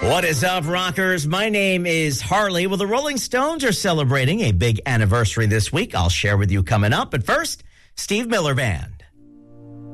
What is up, rockers? My name is Harley. Well, the Rolling Stones are celebrating a big anniversary this week. I'll share with you coming up. But first, Steve Miller Band.